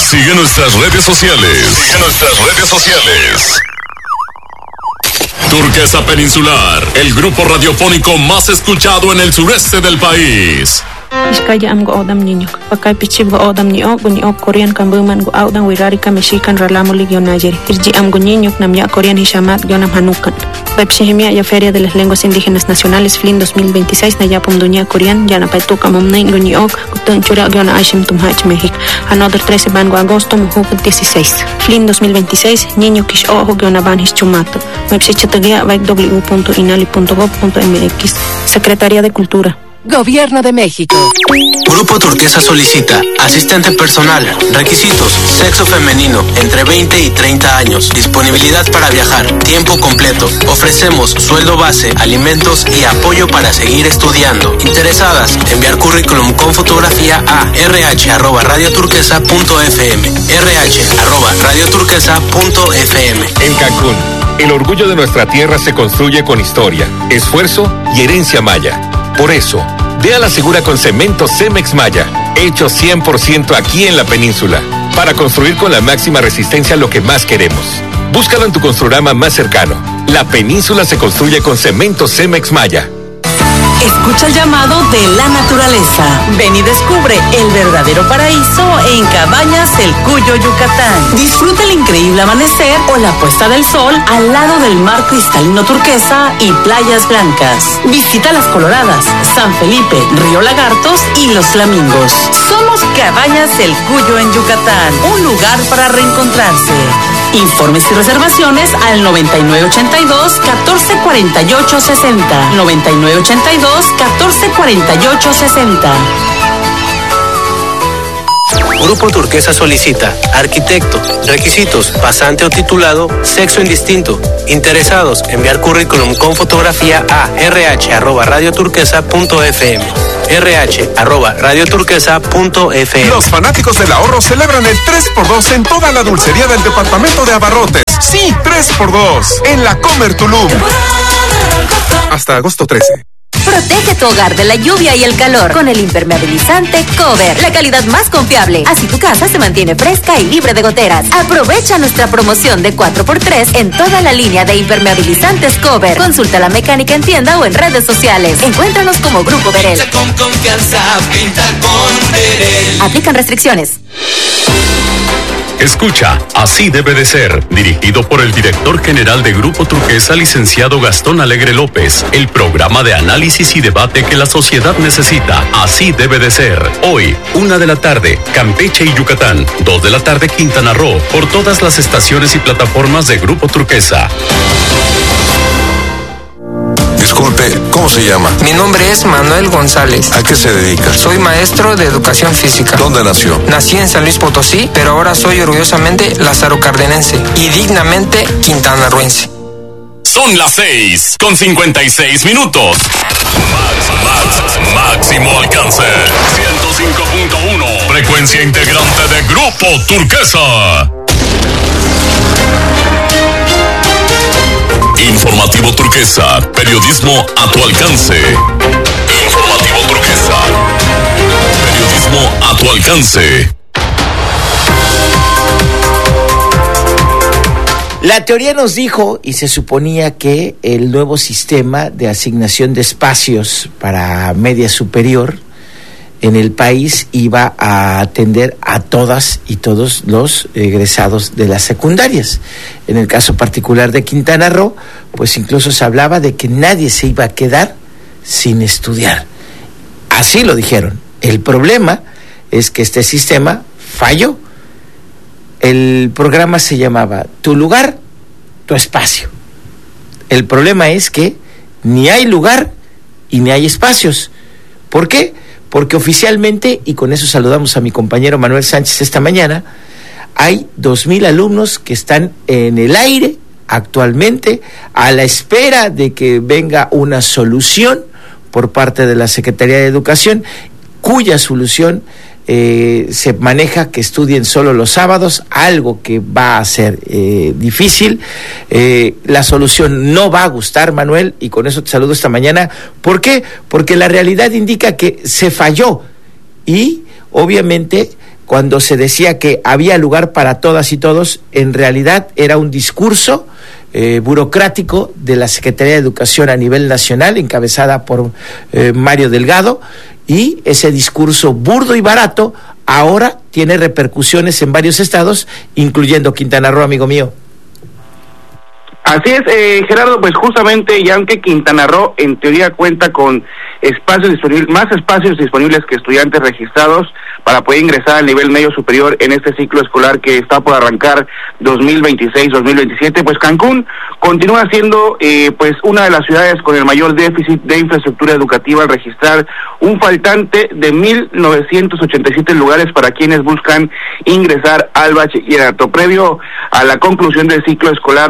Sigue nuestras redes sociales. Turquesa Peninsular, el grupo radiofónico más escuchado en el sureste del país. Iskaya am go odam niño. Pakai pichib go odam ni ok Korean kambuman go odam wirari kameshikan ralamo ligio Nayeri. Irji am go niño namya Korean hishamat gionam hanukan. Pepshihimia ya Feria de las Lenguas Indígenas Nacionales FLIN 2026 na yapum dunia Korean ya na petu kamumnain go ni ok kutun chura giona ashim tumhach México. Another 13 ban go agosto muhuk 16. FLIN 2026 niño kish ojo giona ban hischumato. Mepshichatagia www.inali.gov.mx. Secretaría de Cultura. Gobierno de México. Grupo Turquesa solicita asistente personal, requisitos, sexo femenino, entre 20 y 30 años, disponibilidad para viajar, tiempo completo. Ofrecemos sueldo base, alimentos y apoyo para seguir estudiando. Interesadas, enviar currículum con fotografía a rh@radioturquesa.fm, rh@radioturquesa.fm. En Cancún, el orgullo de nuestra tierra se construye con historia, esfuerzo y herencia maya. Por eso, dé a la segura con cemento Cemex Maya, hecho 100% aquí en la península, para construir con la máxima resistencia lo que más queremos. Búscalo en tu Construrama más cercano. La península se construye con cemento Cemex Maya. Escucha el llamado de la naturaleza. Ven y descubre el verdadero paraíso en Cabañas El Cuyo, Yucatán. Disfruta el increíble amanecer o la puesta del sol al lado del mar cristalino turquesa y playas blancas. Visita Las Coloradas, San Felipe, Río Lagartos y Los Flamingos. Somos Cabañas El Cuyo en Yucatán, un lugar para reencontrarse. Informes y reservaciones al 9982-1448-60. 9982-1448-60. Grupo Turquesa solicita arquitecto, requisitos, pasante o titulado, sexo indistinto. Interesados, enviar currículum con fotografía a rh@radioturquesa.fm, rh@radioturquesa.fm. Los fanáticos del ahorro celebran el 3x2 en toda la dulcería del departamento de Abarrotes. Sí, 3x2 en la Comer Tulum. Hasta agosto 13. Protege tu hogar de la lluvia y el calor con el impermeabilizante Cover, la calidad más confiable. Así tu casa se mantiene fresca y libre de goteras. Aprovecha nuestra promoción de 4x3 en toda la línea de impermeabilizantes Cover. Consulta la mecánica en tienda o en redes sociales. Encuéntranos como Grupo Verel. Con confianza, pinta con Verel. Aplican restricciones. Escucha, Así debe de ser, dirigido por el director general de Grupo Turquesa, licenciado Gastón Alegre López, el programa de análisis y debate que la sociedad necesita. Así debe de ser. Hoy, 1 de la tarde, Campeche y Yucatán, 2 de la tarde, Quintana Roo, por todas las estaciones y plataformas de Grupo Turquesa. Disculpe, ¿cómo se llama? Mi nombre es Manuel González. ¿A qué se dedica? Soy maestro de educación física. ¿Dónde nació? Nací en San Luis Potosí, pero ahora soy orgullosamente Lázaro Cardenense y dignamente quintanarroense. Son las 6:56. Máximo alcance. 105.1. Frecuencia integrante de Grupo Turquesa. Informativo Turquesa, periodismo a tu alcance. Informativo Turquesa, periodismo a tu alcance. La teoría nos dijo, y se suponía que el nuevo sistema de asignación de espacios para media superior en el país iba a atender a todas y todos los egresados de las secundarias. En el caso particular de Quintana Roo, pues incluso se hablaba de que nadie se iba a quedar sin estudiar. Así lo dijeron. El problema es que este sistema falló. El programa se llamaba Tu lugar, tu espacio. El problema es que ni hay lugar y ni hay espacios. ¿Por qué? Porque oficialmente, y con eso saludamos a mi compañero Manuel Sánchez esta mañana, hay 2,000 alumnos que están en el aire actualmente a la espera de que venga una solución por parte de la Secretaría de Educación, cuya solución se maneja que estudien solo los sábados, algo que va a ser difícil. La solución no va a gustar, Manuel, y con eso te saludo esta mañana. ¿Por qué? Porque la realidad indica que se falló y obviamente cuando se decía que había lugar para todas y todos, en realidad era un discurso burocrático de la Secretaría de Educación a nivel nacional, encabezada por Mario Delgado, y ese discurso burdo y barato ahora tiene repercusiones en varios estados, incluyendo Quintana Roo, amigo mío. Así es, Gerardo, pues justamente, y aunque Quintana Roo en teoría cuenta con espacios disponibles, más espacios disponibles que estudiantes registrados para poder ingresar al nivel medio superior en este ciclo escolar que está por arrancar 2026-2027, pues Cancún continúa siendo pues una de las ciudades con el mayor déficit de infraestructura educativa al registrar un faltante de 1,987 lugares para quienes buscan ingresar al bachillerato. Previo a la conclusión del ciclo escolar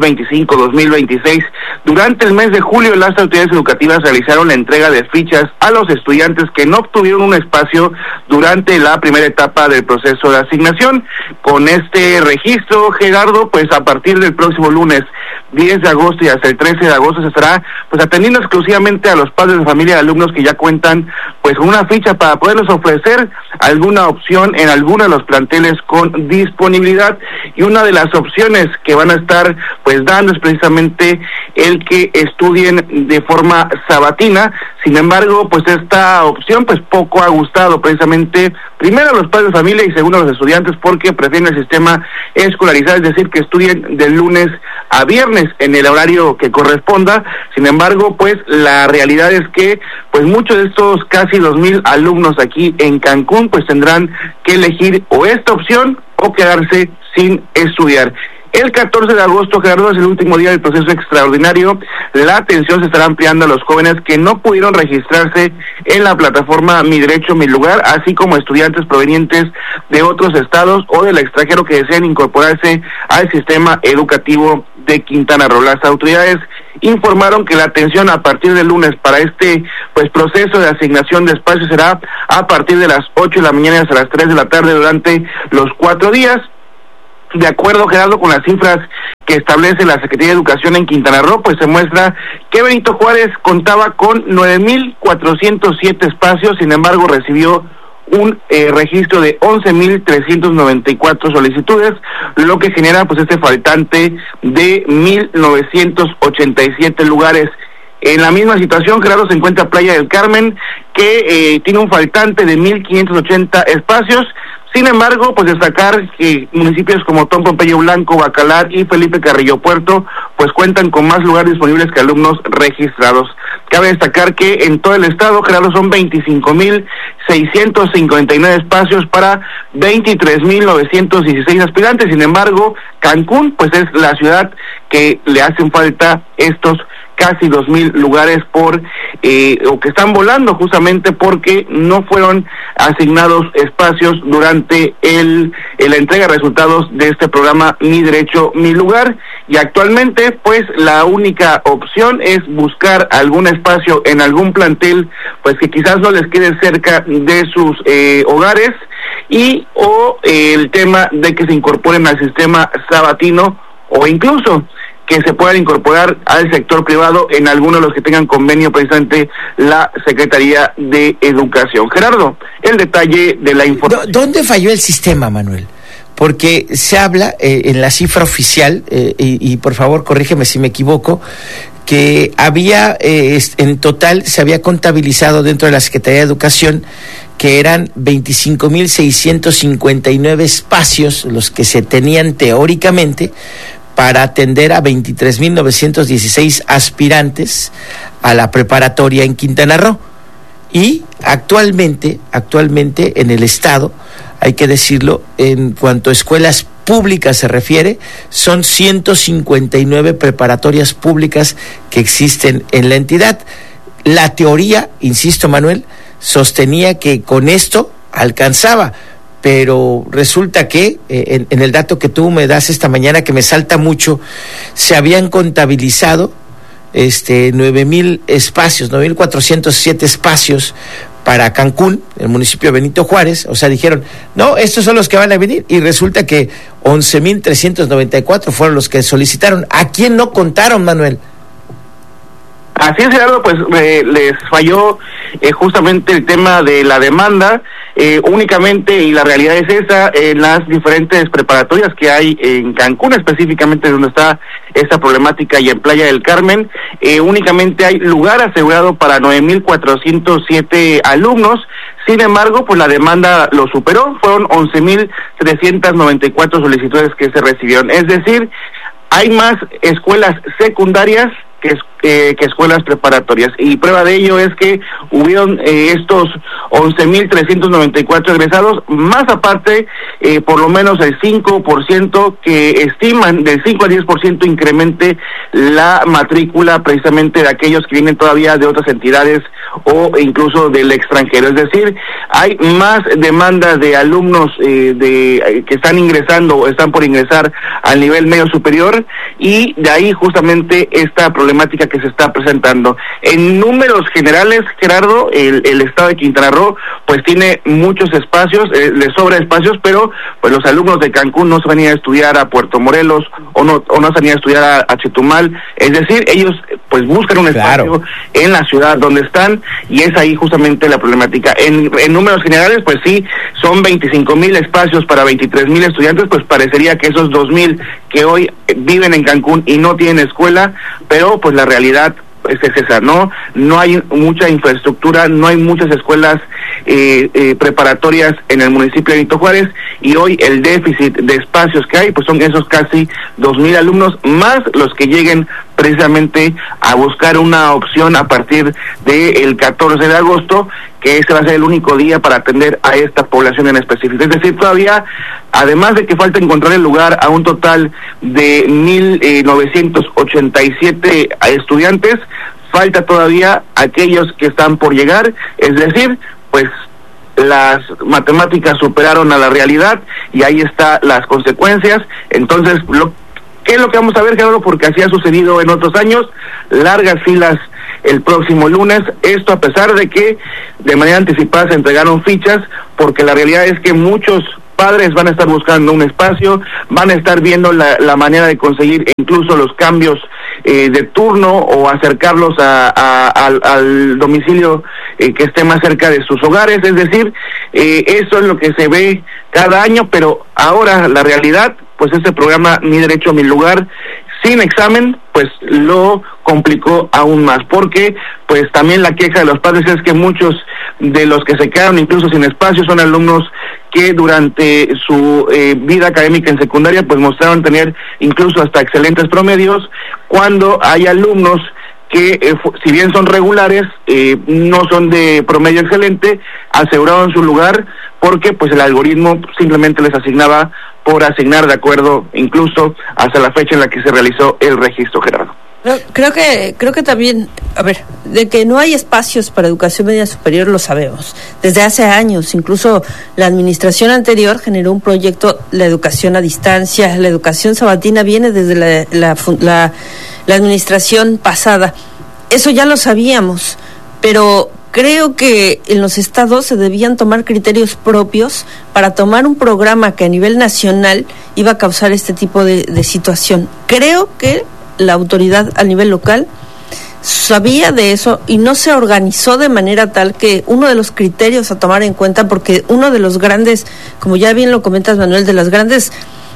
2025-2026, durante el mes de julio las autoridades educativas realizaron la entrega de fichas a los estudiantes que no obtuvieron un espacio durante la primera etapa del proceso de asignación. Con este registro, Gerardo, pues a partir del próximo lunes 10 de agosto y hasta el 13 de agosto se estará pues atendiendo exclusivamente a los padres de familia de alumnos que ya cuentan pues con una ficha para poderles ofrecer alguna opción en alguno de los planteles con disponibilidad, y una de las opciones que van a estar pues dando es precisamente el que estudien de forma sabatina. Sin embargo, pues esta opción pues poco ha gustado precisamente primero a los padres de familia y segundo a los estudiantes, porque prefieren el sistema escolarizado, es decir, que estudien de lunes a viernes en el horario que corresponda. Sin embargo, pues la realidad es que pues muchos de estos casi 2,000 alumnos aquí en Cancún pues tendrán que elegir o esta opción o quedarse sin estudiar. El 14 de agosto, Gerardo, es el último día del proceso extraordinario. La atención se estará ampliando a los jóvenes que no pudieron registrarse en la plataforma Mi Derecho, Mi Lugar, así como estudiantes provenientes de otros estados o del extranjero que deseen incorporarse al sistema educativo de Quintana Roo. Las autoridades informaron que la atención a partir del lunes para este pues proceso de asignación de espacios será a partir de las 8 de la mañana hasta las 3 de la tarde durante los 4 días. De acuerdo, Gerardo, con las cifras que establece la Secretaría de Educación en Quintana Roo, pues se muestra que Benito Juárez contaba con 9,407 espacios, sin embargo recibió un registro de 11,394 solicitudes, lo que genera pues este faltante de 1,987 lugares. En la misma situación, Gerardo, se encuentra Playa del Carmen, que tiene un faltante de 1,580 espacios. Sin embargo, pues destacar que municipios como Tom Pompeyo Blanco, Bacalar y Felipe Carrillo Puerto, pues cuentan con más lugares disponibles que alumnos registrados. Cabe destacar que en todo el estado, Gerardo, son 25,659 espacios para 23,916 aspirantes. Sin embargo, Cancún, pues es la ciudad que le hacen falta estos casi 2,000 lugares o que están volando justamente porque no fueron asignados espacios durante la entrega de resultados de este programa Mi Derecho, Mi Lugar, y actualmente pues la única opción es buscar algún espacio en algún plantel pues que quizás no les quede cerca de sus hogares, y o el tema de que se incorporen al sistema sabatino o incluso que se puedan incorporar al sector privado en algunos de los que tengan convenio precisamente la Secretaría de Educación. Gerardo, el detalle de la información. ¿Dónde falló el sistema, Manuel? Porque se habla en la cifra oficial, y por favor corrígeme si me equivoco, que había, en total se había contabilizado dentro de la Secretaría de Educación que eran 25,659 espacios los que se tenían teóricamente para atender a 23,916 aspirantes a la preparatoria en Quintana Roo. Y actualmente en el estado, hay que decirlo, en cuanto a escuelas públicas se refiere, son 159 preparatorias públicas que existen en la entidad. La teoría, insisto, Manuel, sostenía que con esto alcanzaba, pero resulta que en el dato que tú me das esta mañana, que me salta mucho, se habían contabilizado 9,000 espacios, 9,407 espacios para Cancún, el municipio de Benito Juárez. O sea, dijeron, no, estos son los que van a venir, y resulta que 11,394 fueron los que solicitaron. ¿A quién no contaron, Manuel? Así es, Gerardo, pues les falló justamente el tema de la demanda, únicamente, y la realidad es esa, en las diferentes preparatorias que hay en Cancún, específicamente donde está esta problemática, y en Playa del Carmen, únicamente hay lugar asegurado para 9,407 alumnos. Sin embargo, pues la demanda lo superó, fueron 11,394 solicitudes que se recibieron, es decir, hay más escuelas secundarias que escuelas preparatorias, y prueba de ello es que hubieron estos 11,394 egresados, más aparte por lo menos el 5% que estiman del 5 al 10% incremente la matrícula precisamente de aquellos que vienen todavía de otras entidades o incluso del extranjero, es decir, hay más demanda de alumnos que están ingresando o están por ingresar al nivel medio superior, y de ahí justamente esta problemática que se está presentando. En números generales, Gerardo, el estado de Quintana Roo pues tiene muchos espacios, le sobra espacios, pero pues los alumnos de Cancún no se van a ir a estudiar a Puerto Morelos o no se van a ir a estudiar a Chetumal, es decir, ellos pues buscan un espacio en la ciudad donde están, y es ahí justamente la problemática. En números generales, pues sí, son 25,000 espacios para 23,000 estudiantes, pues parecería que esos 2,000 que hoy viven en Cancún y no tienen escuela, pero pues la realidad es esa, no hay mucha infraestructura, no hay muchas escuelas preparatorias en el municipio de Benito Juárez, y hoy el déficit de espacios que hay pues son esos casi 2,000 alumnos, más los que lleguen precisamente a buscar una opción a partir del 14 de agosto, que ese va a ser el único día para atender a esta población en específico. Es decir, todavía, además de que falta encontrar el lugar a un total de 1,987 estudiantes, falta todavía aquellos que están por llegar, es decir, pues las matemáticas superaron a la realidad y ahí están las consecuencias. Entonces, ¿qué es lo que vamos a ver, Gerardo? Porque así ha sucedido en otros años, largas filas el próximo lunes, esto a pesar de que de manera anticipada se entregaron fichas, porque la realidad es que muchos padres van a estar buscando un espacio, van a estar viendo la manera de conseguir incluso los cambios de turno o acercarlos al domicilio que esté más cerca de sus hogares, es decir, eso es lo que se ve cada año, pero ahora la realidad, pues este programa Mi Derecho Mi Lugar, sin examen, pues lo complicó aún más, porque pues también la queja de los padres es que muchos de los que se quedaron incluso sin espacio son alumnos que durante su vida académica en secundaria pues mostraron tener incluso hasta excelentes promedios, cuando hay alumnos que si bien son regulares, no son de promedio excelente, aseguraron su lugar porque pues el algoritmo simplemente les asignaba por asignar de acuerdo incluso hasta la fecha en la que se realizó el registro, Gerardo. Creo que también, a ver, de que no hay espacios para educación media superior lo sabemos. Desde hace años, incluso la administración anterior generó un proyecto, la educación a distancia, la educación sabatina viene desde la administración pasada. Eso ya lo sabíamos, pero creo que en los estados se debían tomar criterios propios para tomar un programa que a nivel nacional iba a causar este tipo de situación. Creo que la autoridad a nivel local sabía de eso y no se organizó de manera tal que uno de los criterios a tomar en cuenta, porque uno de los grandes, como ya bien lo comentas, Manuel, de los grandes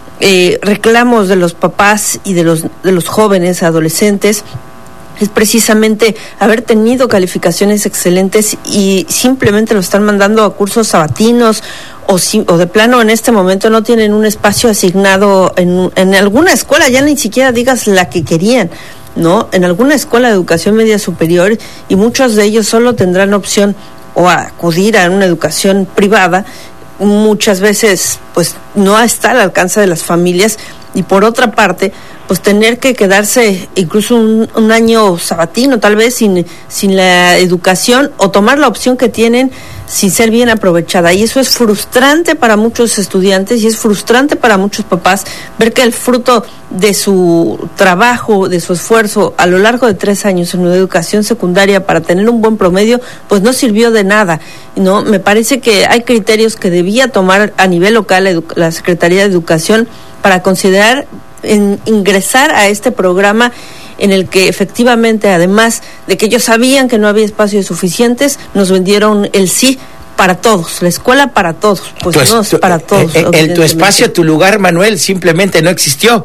reclamos de los papás y de los jóvenes, adolescentes, es precisamente haber tenido calificaciones excelentes y simplemente lo están mandando a cursos sabatinos o de plano en este momento no tienen un espacio asignado en alguna escuela, ya ni siquiera digas la que querían, ¿no? En alguna escuela de educación media superior, y muchos de ellos solo tendrán opción o a acudir a una educación privada, muchas veces pues no está al alcance de las familias, y por otra parte pues tener que quedarse incluso un año sabatino tal vez sin la educación, o tomar la opción que tienen sin ser bien aprovechada, y eso es frustrante para muchos estudiantes y es frustrante para muchos papás ver que el fruto de su trabajo, de su esfuerzo a lo largo de 3 años en una educación secundaria para tener un buen promedio, pues no sirvió de nada, ¿no? Me parece que hay criterios que debía tomar a nivel local la Secretaría de Educación para considerar ingresar a este programa en el que efectivamente, además de que ellos sabían que no había espacios suficientes, nos vendieron el sí para todos, la escuela para todos, pues no es para todos. Tu espacio, tu lugar, Manuel, simplemente no existió.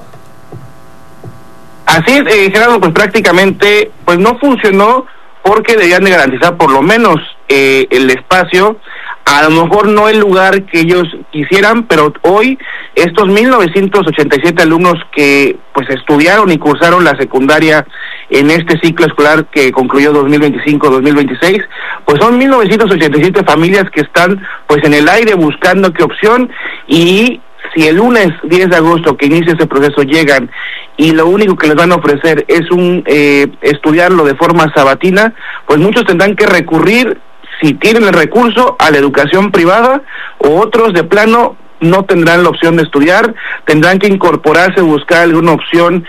Así es, Gerardo, pues prácticamente pues no funcionó porque debían de garantizar por lo menos el espacio, a lo mejor no el lugar que ellos quisieran, pero hoy estos 1987 alumnos que pues estudiaron y cursaron la secundaria en este ciclo escolar que concluyó 2025-2026, pues son 1987 familias que están pues en el aire buscando qué opción, y si el lunes 10 de agosto que inicia ese proceso llegan y lo único que les van a ofrecer es estudiarlo de forma sabatina, pues muchos tendrán que recurrir, si tienen el recurso, a la educación privada, o otros de plano no tendrán la opción de estudiar, tendrán que incorporarse, buscar alguna opción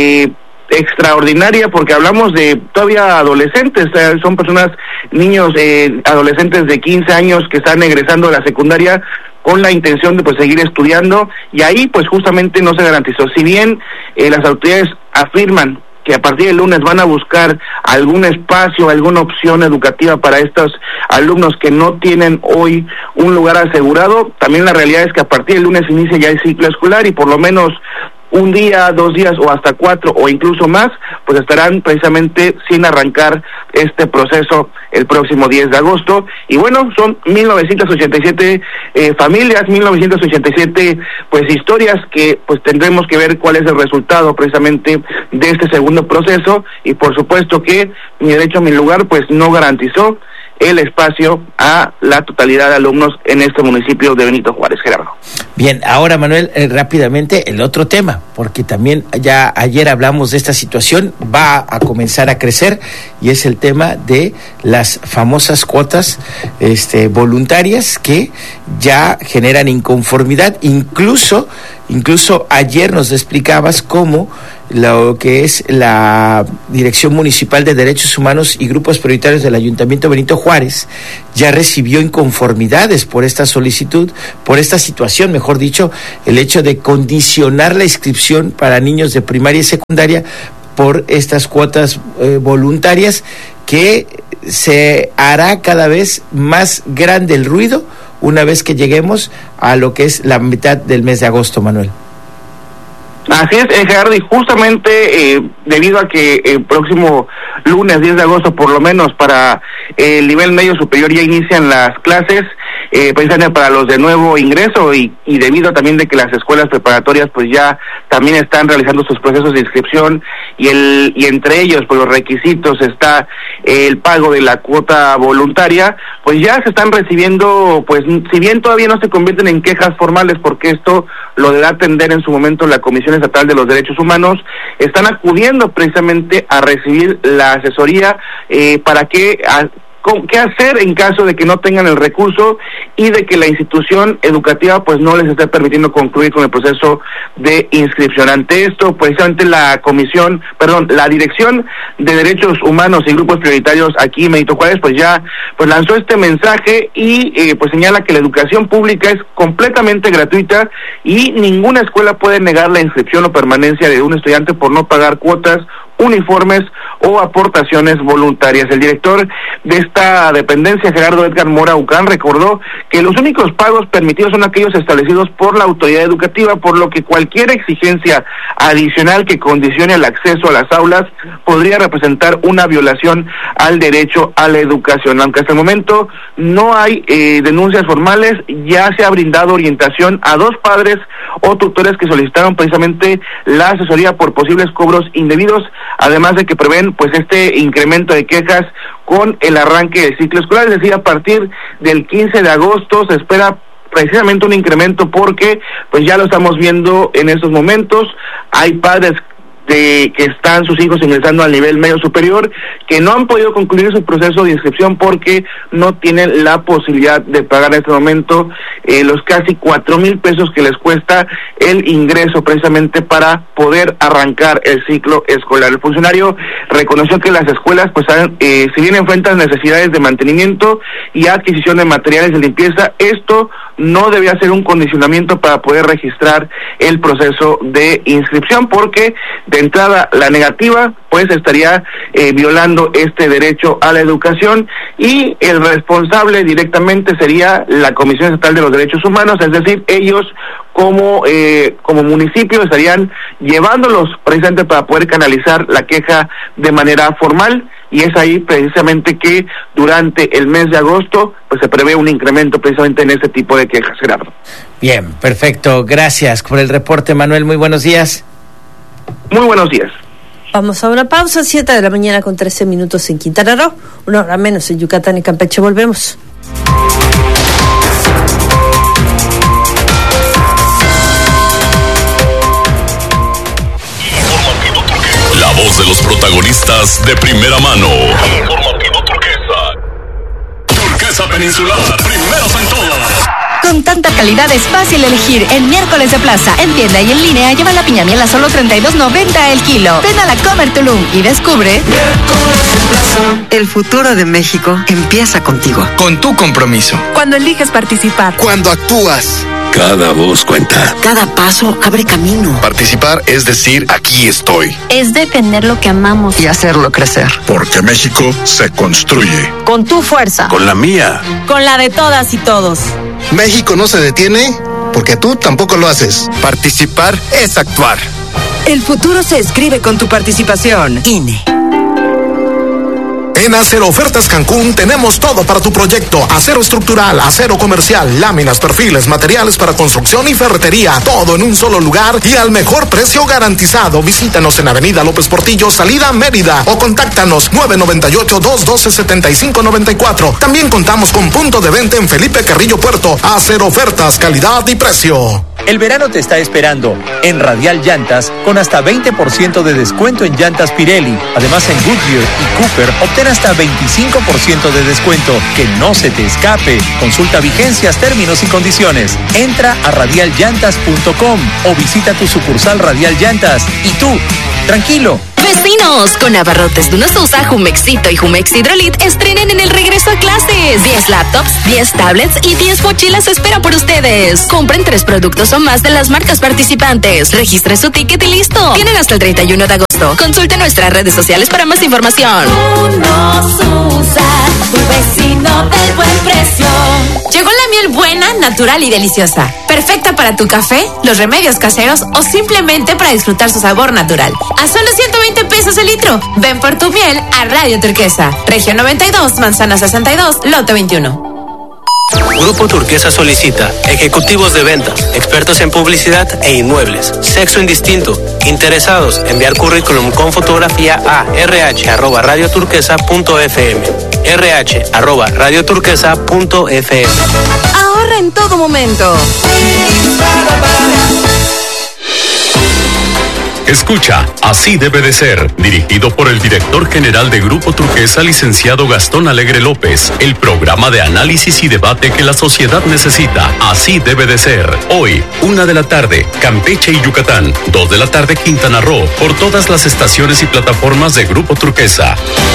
extraordinaria, porque hablamos de todavía adolescentes, son personas, niños, adolescentes de 15 años que están egresando de la secundaria con la intención de pues seguir estudiando, y ahí pues justamente no se garantizó. Si bien las autoridades afirman que a partir del lunes van a buscar algún espacio, alguna opción educativa para estos alumnos que no tienen hoy un lugar asegurado, también la realidad es que a partir del lunes inicia ya el ciclo escolar, y por lo menos un día, 2 días o hasta 4 o incluso más, pues estarán precisamente sin arrancar este proceso el próximo 10 de agosto. Y bueno, son 1987 familias, 1987 pues historias que pues tendremos que ver cuál es el resultado precisamente de este segundo proceso, y por supuesto que Mi Derecho a Mi Lugar pues no garantizó el espacio a la totalidad de alumnos en este municipio de Benito Juárez, Gerardo. Bien, ahora Manuel, rápidamente el otro tema, porque también ya ayer hablamos de esta situación, va a comenzar a crecer, y es el tema de las famosas cuotas voluntarias que ya generan inconformidad. Incluso ayer nos explicabas cómo lo que es la Dirección Municipal de Derechos Humanos y Grupos Prioritarios del Ayuntamiento Benito Juárez ya recibió inconformidades por esta solicitud, por esta situación, mejor dicho, el hecho de condicionar la inscripción para niños de primaria y secundaria por estas cuotas voluntarias, que se hará cada vez más grande el ruido una vez que lleguemos a lo que es la mitad del mes de agosto, Manuel. Así es, Gerardo, y justamente debido a que el próximo lunes 10 de agosto, por lo menos para el nivel medio superior, ya inician las clases, precisamente para los de nuevo ingreso, y debido también de que las escuelas preparatorias pues ya también están realizando sus procesos de inscripción, y entre ellos pues los requisitos está el pago de la cuota voluntaria, pues ya se están recibiendo, pues si bien todavía no se convierten en quejas formales, porque esto lo deberá atender en su momento la Comisión Estatal de los Derechos Humanos, están acudiendo precisamente a recibir la asesoría para qué hacer en caso de que no tengan el recurso y de que la institución educativa pues no les esté permitiendo concluir con el proceso de inscripción. Ante esto, precisamente la Dirección de Derechos Humanos y Grupos Prioritarios aquí en Benito Juárez pues ya pues lanzó este mensaje, y pues señala que la educación pública es completamente gratuita y ninguna escuela puede negar la inscripción o permanencia de un estudiante por no pagar cuotas, uniformes o aportaciones voluntarias. El director de esta dependencia, Gerardo Edgar Mora Ucán, recordó que los únicos pagos permitidos son aquellos establecidos por la autoridad educativa, por lo que cualquier exigencia adicional que condicione el acceso a las aulas podría representar una violación al derecho a la educación. Aunque hasta el momento no hay denuncias formales, ya se ha brindado orientación a 2 padres o tutores que solicitaron precisamente la asesoría por posibles cobros indebidos, además de que prevén pues este incremento de quejas con el arranque del ciclo escolar. Es decir, a partir del 15 de agosto se espera precisamente un incremento, porque pues ya lo estamos viendo en estos momentos. Hay padres que están sus hijos ingresando al nivel medio superior que no han podido concluir su proceso de inscripción porque no tienen la posibilidad de pagar en este momento los casi 4,000 pesos que les cuesta el ingreso precisamente para poder arrancar el ciclo escolar. El funcionario reconoció que las escuelas pues si bien enfrentan necesidades de mantenimiento y adquisición de materiales de limpieza, esto no debía ser un condicionamiento para poder registrar el proceso de inscripción, porque de entrada la negativa pues estaría violando este derecho a la educación, y el responsable directamente sería la Comisión Estatal de los Derechos Humanos, es decir, ellos como municipio estarían llevándolos precisamente para poder canalizar la queja de manera formal, y es ahí precisamente que durante el mes de agosto pues se prevé un incremento precisamente en este tipo de quejas, Gerardo. Bien, perfecto, gracias por el reporte, Manuel, muy buenos días. Muy buenos días. Vamos a una pausa, 7 de la mañana con 13 minutos en Quintana Roo, 1 hora menos en Yucatán y Campeche. Volvemos. La voz de los protagonistas de primera mano. Turquesa Peninsular, primeros en todo. Con tanta calidad es fácil elegir. En Miércoles de Plaza, en tienda y en línea, lleva la piña miel a solo $32.90 el kilo. Ven a la Comer Tulum y descubre. El futuro de México empieza contigo. Con tu compromiso. Cuando eliges participar. Cuando actúas. Cada voz cuenta. Cada paso abre camino. Participar es decir, aquí estoy. Es defender lo que amamos. Y hacerlo crecer. Porque México se construye. Con tu fuerza. Con la mía. Con la de todas y todos. México no se detiene porque tú tampoco lo haces. Participar es actuar. El futuro se escribe con tu participación. INE. En Acero Ofertas Cancún tenemos todo para tu proyecto: acero estructural, acero comercial, láminas, perfiles, materiales para construcción y ferretería, todo en un solo lugar y al mejor precio garantizado. Visítanos en Avenida López Portillo, salida Mérida, o contáctanos 998-212-7594. También contamos con punto de venta en Felipe Carrillo Puerto. Acero Ofertas, calidad y precio. El verano te está esperando en Radial Llantas con hasta 20% de descuento en llantas Pirelli. Además, en Goodyear y Cooper obtén hasta 25% de descuento. Que no se te escape. Consulta vigencias, términos y condiciones. Entra a radialllantas.com o visita tu sucursal Radial Llantas. Y tú, tranquilo. Vecinos, con abarrotes de Unosusa, Jumexito y Jumex Hidrolit estrenen en el regreso a clases. 10 laptops, 10 tablets y 10 mochilas espera por ustedes. Compren 3 productos o más de las marcas participantes. Registre su ticket y listo. Tienen hasta el 31 de agosto. Consulte nuestras redes sociales para más información. Unosusa, tu vecino del buen precio. Llegó la miel buena, natural y deliciosa. Perfecta para tu café, los remedios caseros o simplemente para disfrutar su sabor natural. A solo 120 pesos el litro. Ven por tu miel a Radio Turquesa. Región 92, Manzana 62, Lote 21. Grupo Turquesa solicita ejecutivos de ventas, expertos en publicidad e inmuebles, sexo indistinto, interesados, enviar currículum con fotografía a rh@radioturquesa.fm, rh@radioturquesa.fm. Ahorra en todo momento. Escucha, Así debe de ser, dirigido por el director general de Grupo Turquesa, licenciado Gastón Alegre López, el programa de análisis y debate que la sociedad necesita. Así debe de ser. Hoy, 1 de la tarde, Campeche y Yucatán, 2 de la tarde, Quintana Roo, por todas las estaciones y plataformas de Grupo Turquesa.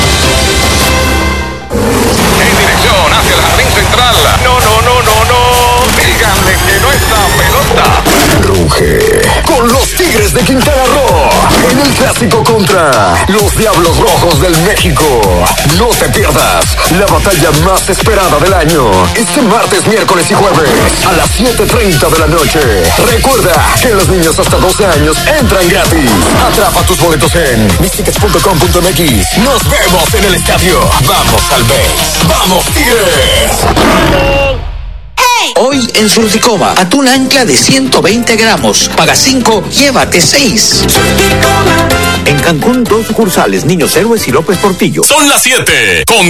En dirección hacia el jardín central. No. Díganle que no es la pelota. Ruge con los Tigres de Quintana Roo en el clásico contra los Diablos Rojos del México. No te pierdas la batalla más esperada del año este martes, miércoles y jueves a las 7:30 de la noche. Recuerda que los niños hasta 12 años entran gratis. Atrapa tus boletos en mistickets.com.mx. Nos vemos en el estadio. Vamos al BASE. ¡Vamos, Tigres! Hoy en Surticoma, atún ancla de 120 gramos. Paga 5, llévate 6. En Cancún, 2 sucursales, Niños Héroes y López Portillo. Son las 7 con